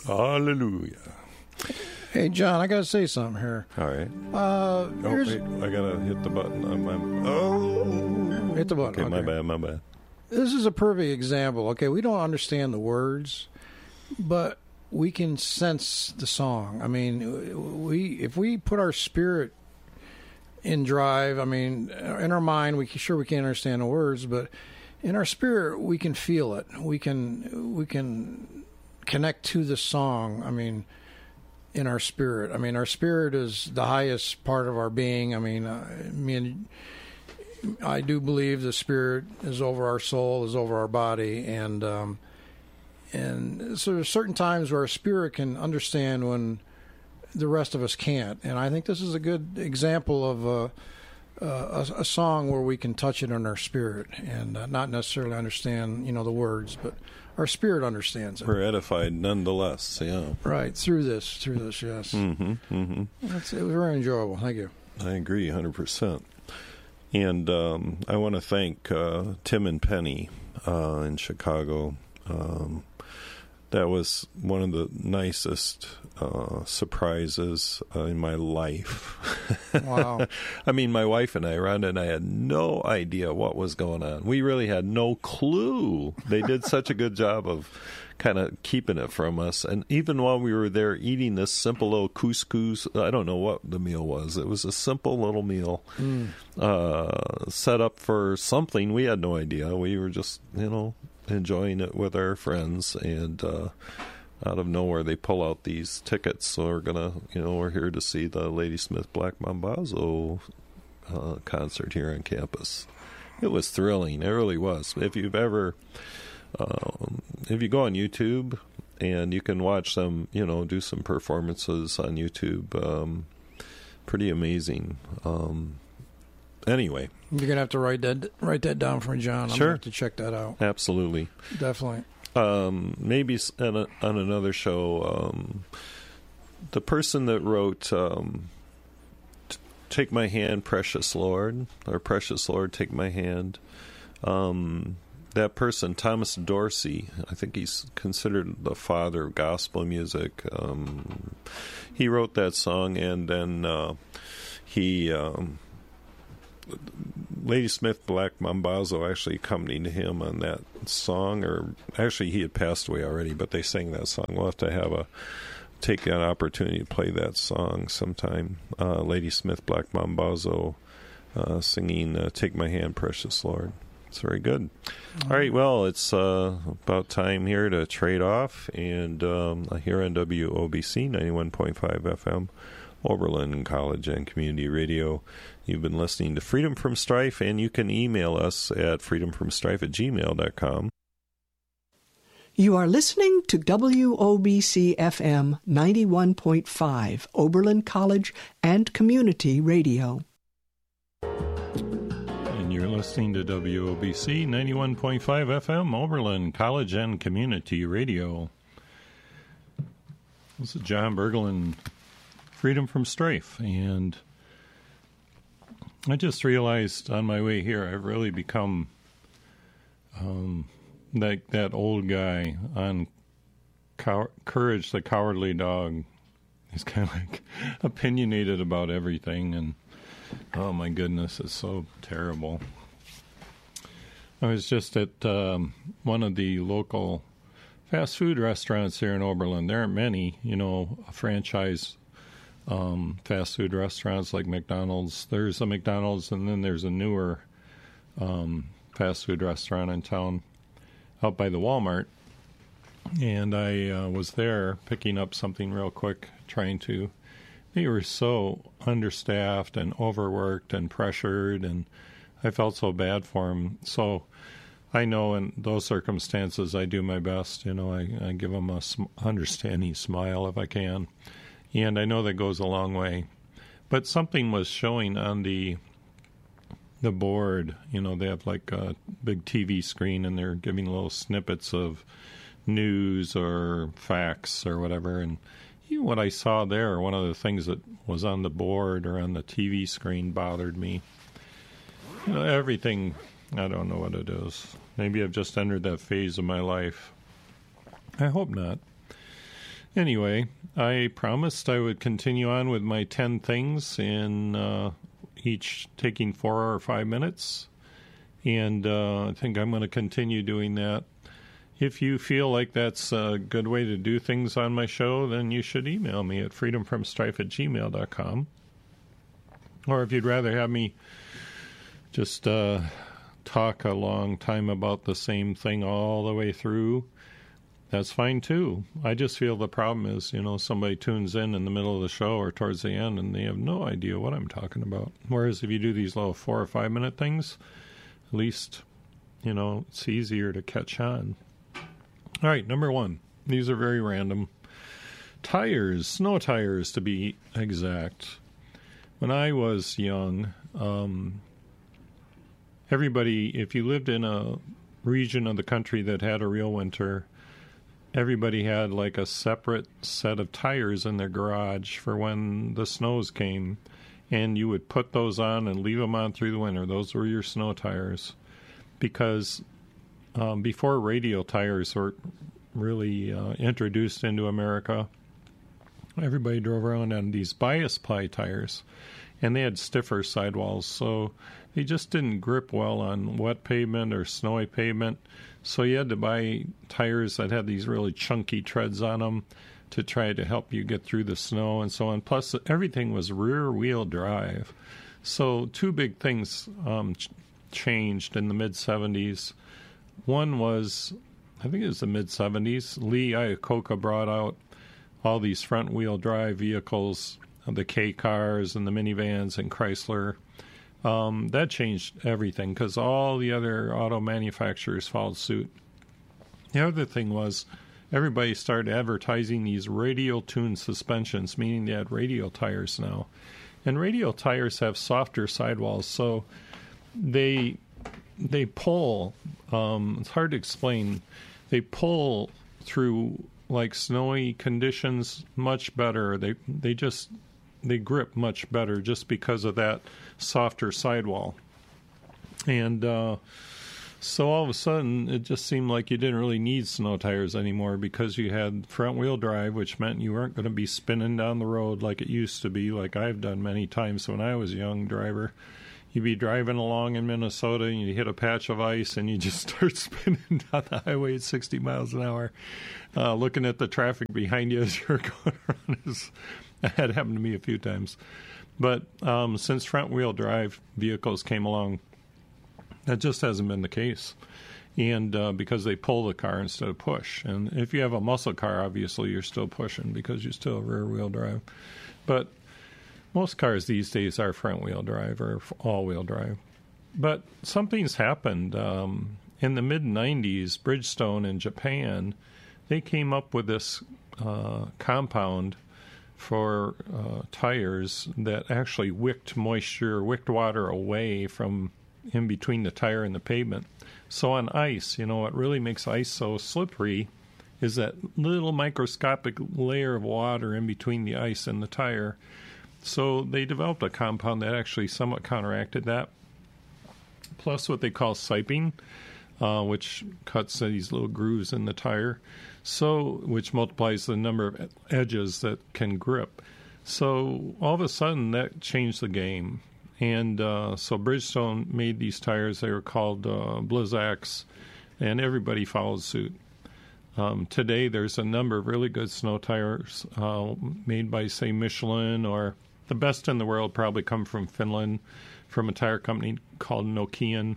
Hallelujah. Hey, John, I got to say something here. All right. Wait, I got to hit the button. Hit the button. Okay, my bad. This is a perfect example. Okay, we don't understand the words, but we can sense the song. I mean, if we put our spirit in drive, I mean, in our mind, we can't understand the words, but in our spirit, we can feel it. We can connect to the song. I mean, in our spirit. I mean, our spirit is the highest part of our being. I mean, I do believe the spirit is over our soul, is over our body, and so there's certain times where our spirit can understand when the rest of us can't. And I think this is a good example of a song where we can touch it in our spirit and not necessarily understand, the words, but our spirit understands it. We're edified nonetheless, yeah. Right, through this, yes. Mm-hmm, mm-hmm. It was very enjoyable. Thank you. I agree 100%. And I want to thank Tim and Penny in Chicago. That was one of the nicest surprises in my life. Wow. I mean, my wife and I, Rhonda and I, had no idea what was going on. We really had no clue. They did such a good job of kind of keeping it from us. And even while we were there eating this simple little couscous, I don't know what the meal was. It was a simple little meal set up for something. We had no idea. We were just, enjoying it with our friends, and out of nowhere they pull out these tickets. So we're here to see the Ladysmith Black Mambazo concert here on campus. It was thrilling. It really was. If you go on YouTube and you can watch them, do some performances on YouTube, pretty amazing. Anyway, you're gonna have to write that down for me, John. I'm gonna have to check that out. Absolutely, definitely. Maybe on another show, the person that wrote "Take My Hand, Precious Lord," or "Precious Lord, Take My Hand," that person, Thomas Dorsey, I think he's considered the father of gospel music. He wrote that song, and then he. Ladysmith Black Mambazo actually accompanied him on that song, or actually he had passed away already, but they sang that song. We'll have to take an opportunity to play that song sometime. Ladysmith Black Mambazo singing "Take My Hand, Precious Lord." It's very good. All right, well, it's about time here to trade off, and here on WOBC 91.5 FM, Oberlin College and Community Radio. You've been listening to Freedom from Strife, and you can email us at freedomfromstrife@gmail.com. You are listening to WOBC FM 91.5, Oberlin College and Community Radio. And you're listening to WOBC 91.5 FM, Oberlin College and Community Radio. This is John Berglund, Freedom from Strife, and I just realized on my way here I've really become like that old guy on Courage the Cowardly Dog. He's kind of like opinionated about everything, and oh my goodness, it's so terrible. I was just at one of the local fast food restaurants here in Oberlin. There aren't many, franchise fast food restaurants like McDonald's. There's a McDonald's, and then there's a newer fast food restaurant in town out by the Walmart. And I was there picking up something real quick, they were so understaffed and overworked and pressured, and I felt so bad for them. So I know in those circumstances I do my best. I give them a understanding smile if I can. And I know that goes a long way. But something was showing on the board. They have like a big TV screen, and they're giving little snippets of news or facts or whatever. And what I saw there, one of the things that was on the board or on the TV screen bothered me. Everything, I don't know what it is. Maybe I've just entered that phase of my life. I hope not. Anyway, I promised I would continue on with my 10 things in each taking 4 or 5 minutes. And I think I'm going to continue doing that. If you feel like that's a good way to do things on my show, then you should email me at freedomfromstrife@gmail.com. Or if you'd rather have me just talk a long time about the same thing all the way through, that's fine too. I just feel the problem is, somebody tunes in the middle of the show or towards the end and they have no idea what I'm talking about. Whereas if you do these little 4 or 5 minute things, at least, it's easier to catch on. All right, number 1. These are very random. Tires, snow tires to be exact. When I was young, everybody, if you lived in a region of the country that had a real winter, everybody had like a separate set of tires in their garage for when the snows came. And you would put those on and leave them on through the winter. Those were your snow tires. Because before radial tires were really introduced into America, everybody drove around on these bias ply tires. And they had stiffer sidewalls, so they just didn't grip well on wet pavement or snowy pavement. So you had to buy tires that had these really chunky treads on them to try to help you get through the snow and so on. Plus, everything was rear-wheel drive. So 2 big things changed in the mid-'70s. One was, I think it was the mid-'70s, Lee Iacocca brought out all these front-wheel drive vehicles, the K cars and the minivans and Chrysler. That changed everything because all the other auto manufacturers followed suit. The other thing was everybody started advertising these radial tuned suspensions, meaning they had radial tires now. And radial tires have softer sidewalls, so they pull. It's hard to explain. They pull through like snowy conditions much better. They grip much better just because of that softer sidewall. And so all of a sudden, it just seemed like you didn't really need snow tires anymore because you had front-wheel drive, which meant you weren't going to be spinning down the road like it used to be, like I've done many times when I was a young driver. You'd be driving along in Minnesota, and you hit a patch of ice, and you just start spinning down the highway at 60 miles an hour, looking at the traffic behind you as you're going around. That happened to me a few times. But since front-wheel drive vehicles came along, that just hasn't been the case. And because they pull the car instead of push. And if you have a muscle car, obviously you're still pushing because you still have rear-wheel drive. But most cars these days are front-wheel drive or all-wheel drive. But something's happened. In the mid-'90s, Bridgestone in Japan, they came up with this compound for tires that actually wicked water away from in between the tire and the pavement. So on ice, what really makes ice so slippery is that little microscopic layer of water in between the ice and the tire. So they developed a compound that actually somewhat counteracted that. Plus what they call siping, which cuts these little grooves in the tire, which multiplies the number of edges that can grip. So all of a sudden that changed the game. And so Bridgestone made these tires. They were called Blizzaks, and everybody followed suit. Today there's a number of really good snow tires made by, say, Michelin, or the best in the world probably come from Finland, from a tire company called Nokian,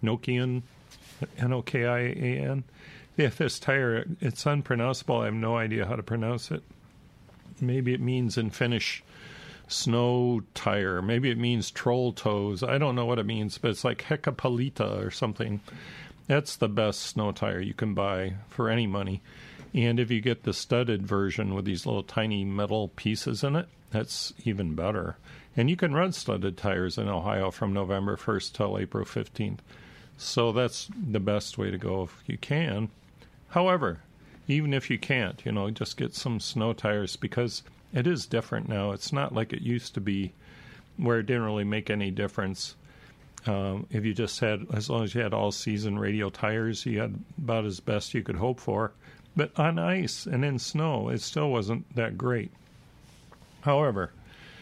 Nokian. They have this tire. It's unpronounceable. I have no idea how to pronounce it. Maybe it means in Finnish snow tire. Maybe it means troll toes. I don't know what it means, but it's like Hekapalita or something. That's the best snow tire you can buy for any money. And if you get the studded version with these little tiny metal pieces in it, that's even better. And you can run studded tires in Ohio from November 1st till April 15th. So that's the best way to go if you can. However, even if you can't, just get some snow tires, because it is different now. It's not like it used to be where it didn't really make any difference. If you just had, as long as you had all-season radial tires, you had about as best you could hope for. But on ice and in snow, it still wasn't that great. However,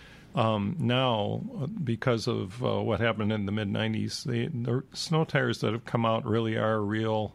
now, because of what happened in the mid-'90s, the snow tires that have come out really are real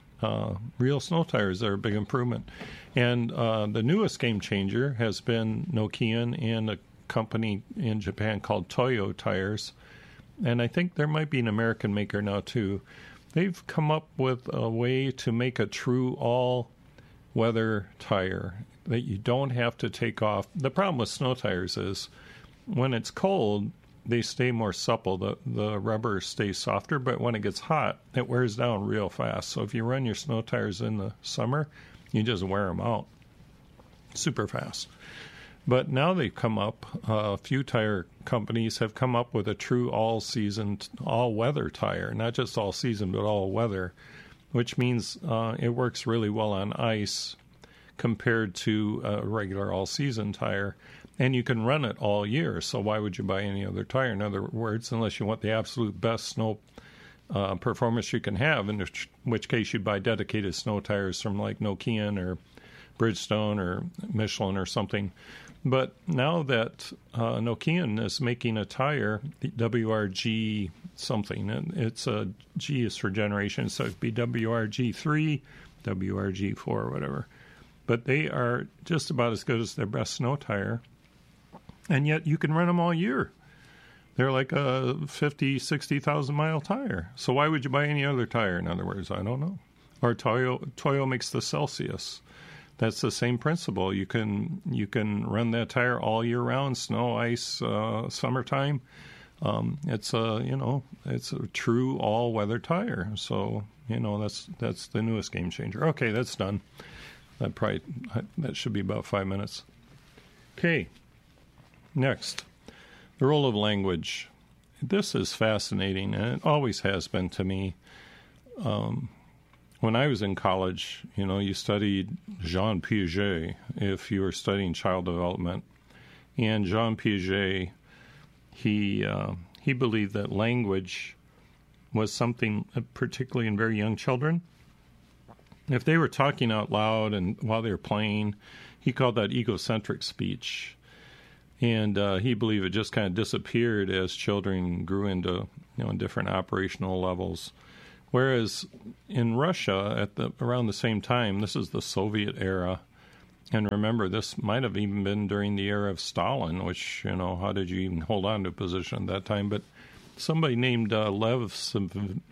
snow tires. They're a big improvement. And the newest game changer has been Nokian and a company in Japan called Toyo Tires. And I think there might be an American maker now, too. They've come up with a way to make a true all-weather tire that you don't have to take off. The problem with snow tires is when it's cold, they stay more supple. The rubber stays softer, but when it gets hot, it wears down real fast. So if you run your snow tires in the summer, you just wear them out super fast. But now they've come up, a few tire companies have come up with a true all-season, all-weather tire, not just all-season, but all-weather, which means it works really well on ice compared to a regular all-season tire. And you can run it all year, so why would you buy any other tire? In other words, unless you want the absolute best snow performance you can have, in which case you buy dedicated snow tires from like Nokian or Bridgestone or Michelin or something. But now that Nokian is making a tire, the WRG something, and it's a G is for generation, so it'd be WRG3, WRG4, or whatever. But they are just about as good as their best snow tire. And yet you can run them all year. They're like a 50, 60,000 mile tire. So why would you buy any other tire, in other words? I don't know. Or Toyo makes the Celsius. That's the same principle. You can run that tire all year round, snow, ice, summertime. It's a true all-weather tire. So, that's the newest game changer. Okay, that's done. That should be about 5 minutes. Okay. Next, the role of language. This is fascinating, and it always has been to me. When I was in college, you studied Jean Piaget if you were studying child development. And Jean Piaget, he believed that language was something, particularly in very young children. If they were talking out loud and while they were playing, he called that egocentric speech. And he believed it just kind of disappeared as children grew into different operational levels. Whereas in Russia, around the same time, this is the Soviet era, and remember, this might have even been during the era of Stalin, which, how did you even hold on to a position at that time? But somebody named Lev Seminovich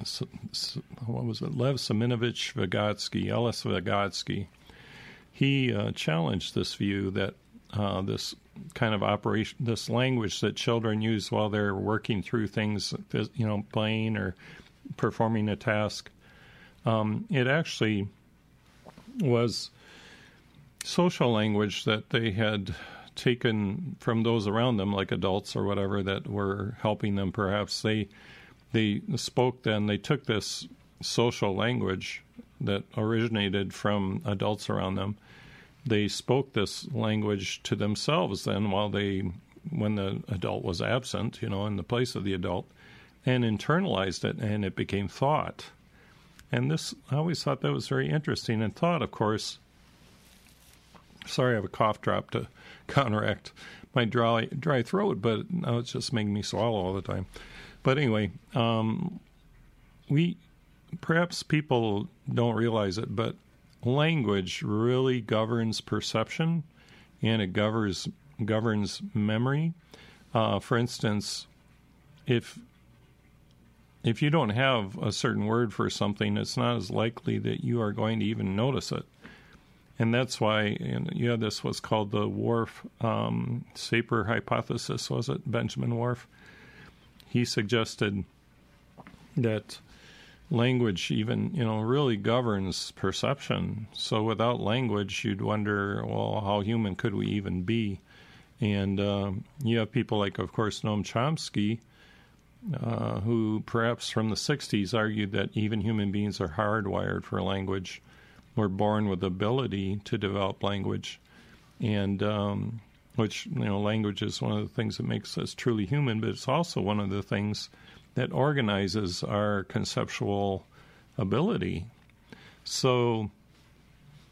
Vygotsky, Ellis Vygotsky, he challenged this view that this kind of operation, this language that children use while they're working through things, playing or performing a task, it actually was social language that they had taken from those around them, like adults or whatever, that were helping them. Perhaps they spoke then, they took this social language that originated from adults around them. They spoke this language to themselves then when the adult was absent, in the place of the adult, and internalized it, and it became thought. And this, I always thought that was very interesting. And thought, of course, sorry I have a cough drop to counteract my dry throat, but now it's just making me swallow all the time. But anyway, perhaps people don't realize it, but language really governs perception, and it governs memory. For instance, if you don't have a certain word for something, it's not as likely that you are going to even notice it. And that's why you have this what's called the Whorf-Sapir hypothesis, was it? Benjamin Whorf. He suggested that language even, really governs perception. So without language, you'd wonder, well, how human could we even be? And you have people like, of course, Noam Chomsky, who perhaps from the 60s argued that even human beings are hardwired for language. We're born with the ability to develop language, and which, language is one of the things that makes us truly human, but it's also one of the things that organizes our conceptual ability. So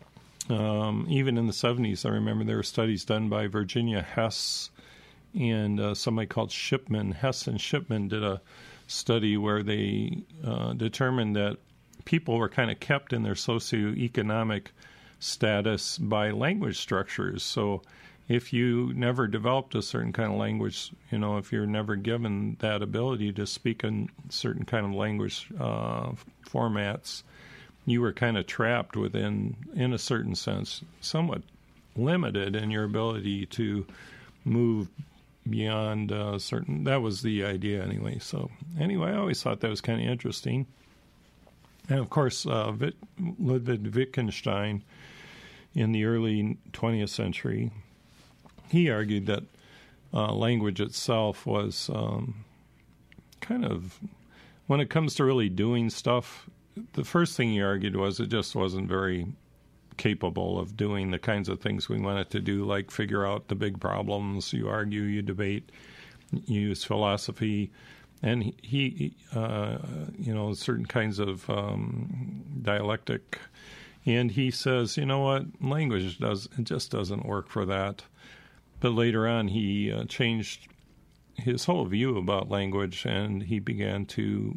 Even in the 70s, I remember there were studies done by Virginia Hess and somebody called Shipman. Hess and Shipman did a study where they determined that people were kind of kept in their socioeconomic status by language structures. So if you never developed a certain kind of language, if you're never given that ability to speak in certain kind of language formats, you were kind of trapped within, in a certain sense, somewhat limited in your ability to move beyond certain. That was the idea anyway. So anyway, I always thought that was kind of interesting. And of course, Ludwig Wittgenstein in the early 20th century, he argued that language itself was kind of, when it comes to really doing stuff, the first thing he argued was it just wasn't very capable of doing the kinds of things we wanted to do, like figure out the big problems. You argue, you debate, you use philosophy. And he certain kinds of dialectic. And he says, you know what, language just doesn't work for that. But later on, he changed his whole view about language, and he began to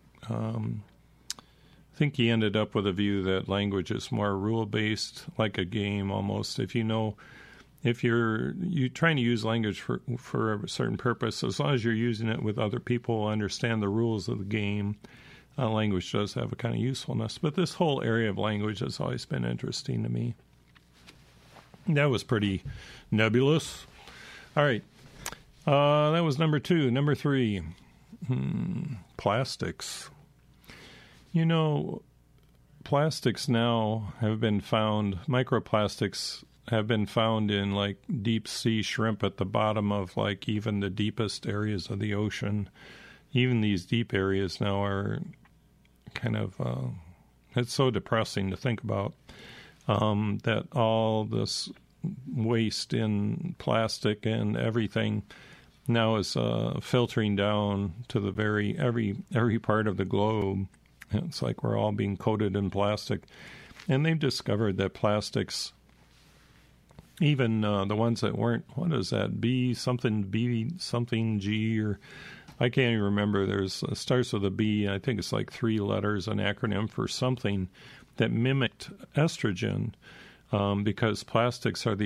I think he ended up with a view that language is more rule-based, like a game almost. If you're trying to use language for a certain purpose, as long as you're using it with other people who understand the rules of the game, language does have a kind of usefulness. But this whole area of language has always been interesting to me. That was pretty nebulous. All right. That was number 2. Number 3, plastics. Plastics now have been found, microplastics have been found in like deep sea shrimp at the bottom of like even the deepest areas of the ocean. Even these deep areas now are kind of, it's so depressing to think about, that all this waste in plastic and everything now is filtering down to the every part of the globe. It's like we're all being coated in plastic. And they've discovered that plastics, even the ones that weren't, what is that, B something G, or I can't even remember. It starts with a B, I think it's like 3 letters, an acronym for something that mimicked estrogen, because plastics are the